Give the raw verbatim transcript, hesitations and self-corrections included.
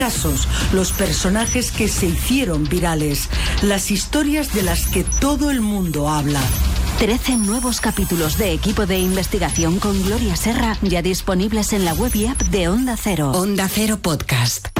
Casos, los personajes que se hicieron virales, las historias de las que todo el mundo habla. trece nuevos capítulos de Equipo de Investigación con Gloria Serra, ya disponibles en la web y app de Onda Cero. Onda Cero Podcast.